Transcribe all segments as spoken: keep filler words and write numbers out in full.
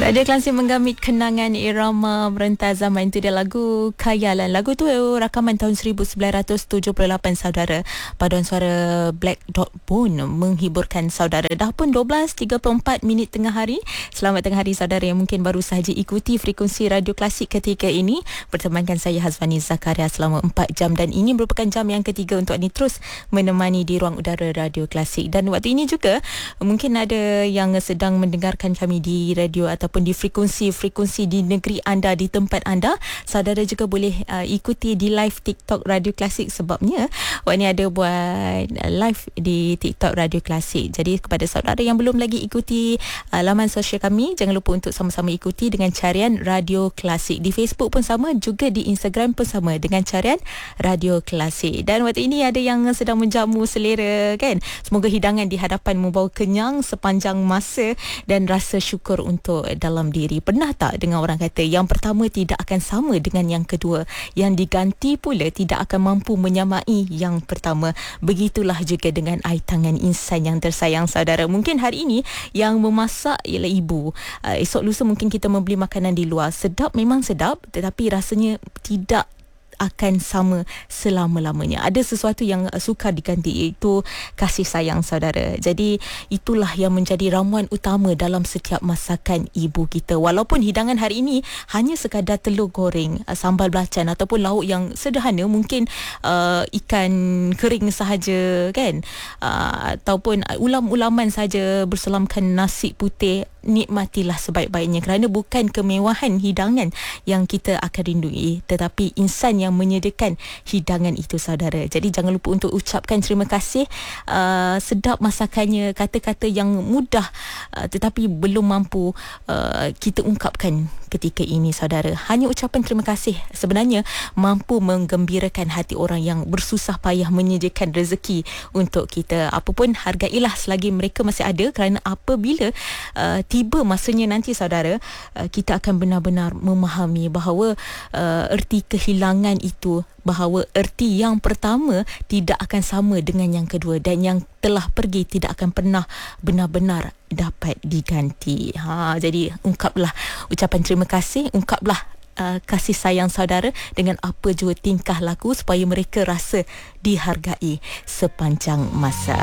Radio Klasik menggamit kenangan irama merentas zaman. Itu dia lagu Khayalan. Lagu tu rakaman tahun seribu sembilan ratus tujuh puluh lapan saudara. Paduan suara Black Dot Bone menghiburkan saudara. Dah pun dua belas tiga puluh empat minit tengah hari. Selamat tengah hari saudara yang mungkin baru sahaja ikuti frekuensi Radio Klasik ketika ini. Bertemankan saya Hazwani Zakaria selama empat jam, dan ini merupakan jam yang ketiga untuk anda terus menemani di ruang udara Radio Klasik. Dan waktu ini juga mungkin ada yang sedang mendengarkan kami di radio ataupun di frekuensi-frekuensi di negeri anda, di tempat anda. Saudara juga boleh uh, ikuti di live TikTok Radio Klasik, sebabnya waktu ni ada buat live di TikTok Radio Klasik. Jadi kepada saudara yang belum lagi ikuti uh, laman sosial kami, jangan lupa untuk sama-sama ikuti dengan carian Radio Klasik. Di Facebook pun sama, juga di Instagram pun sama dengan carian Radio Klasik. Dan waktu ini ada yang sedang menjamu selera, kan? Semoga hidangan di hadapan membawa kenyang sepanjang masa dan rasa syukur untuk dalam diri. Pernah tak dengar orang kata yang pertama tidak akan sama dengan yang kedua, yang diganti pula tidak akan mampu menyamai yang pertama. Begitulah juga dengan air tangan insan yang tersayang saudara. Mungkin hari ini yang memasak ialah ibu, uh, esok lusa mungkin kita membeli makanan di luar. Sedap, memang sedap, tetapi rasanya tidak akan sama selama-lamanya. Ada sesuatu yang sukar diganti, iaitu kasih sayang saudara. Jadi itulah yang menjadi ramuan utama dalam setiap masakan ibu kita. Walaupun hidangan hari ini hanya sekadar telur goreng, sambal belacan ataupun lauk yang sederhana, mungkin uh, ikan kering sahaja, kan, uh, ataupun ulam-ulaman saja berselamkan nasi putih, nikmatilah sebaik-baiknya, kerana bukan kemewahan hidangan yang kita akan rindui, tetapi insan yang menyediakan hidangan itu saudara. Jadi jangan lupa untuk ucapkan terima kasih. Uh, sedap masakannya, kata-kata yang mudah uh, tetapi belum mampu uh, kita ungkapkan ketika ini saudara. Hanya ucapan terima kasih sebenarnya mampu menggembirakan hati orang yang bersusah payah menyediakan rezeki untuk kita. Apapun hargailah selagi mereka masih ada, kerana apabila uh, tiba masanya nanti saudara, uh, kita akan benar-benar memahami bahawa uh, erti kehilangan itu, bahawa erti yang pertama tidak akan sama dengan yang kedua, dan yang telah pergi tidak akan pernah benar-benar dapat diganti. Ha, jadi ungkaplah ucapan terima kasih, ungkaplah uh, kasih sayang saudara dengan apa jua tingkah laku, supaya mereka rasa dihargai sepanjang masa.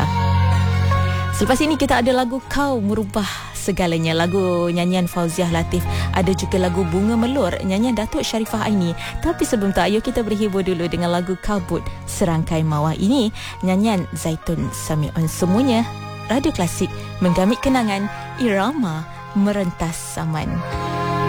Selepas ini kita ada lagu Kau Merubah Segalanya, lagu nyanyian Fauziah Latif. Ada juga lagu Bunga Melur, nyanyian Datuk Sharifah Aini. Tapi sebelum tu, ayo kita berhibur dulu dengan lagu Kabut Serangkai Mawar. Ini nyanyian Zaitun Samion. Semuanya Radio Klasik menggamit kenangan irama merentas zaman.